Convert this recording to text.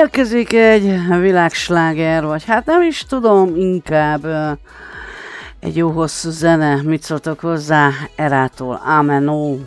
érkezik egy világsláger, vagy hát nem is tudom, inkább egy jó hosszú zene. Mit szóltok hozzá? Erától Ameno.